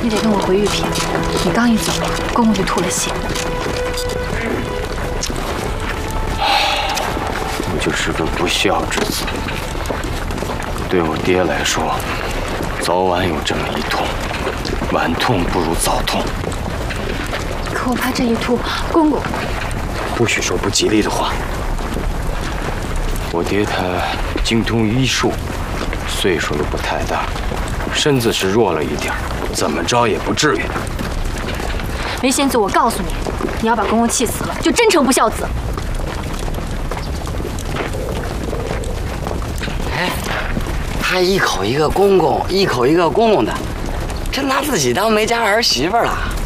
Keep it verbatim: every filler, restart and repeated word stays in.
非得跟我回玉嫔。你刚一走，公公就吐了血。 我就是个不孝之子，对我爹来说，早晚有这么一痛，晚痛不如早痛。 可我怕这一吐，公公…… 不许说不吉利的话。我爹他精通医术，岁数又不太大，身子是弱了一点，怎么着也不至于的。 梅仙子，我告诉你，你要把公公气死了，就真成不孝子。 哎，他一口一个公公，一口一个公公的，这拿自己当梅家儿媳妇了。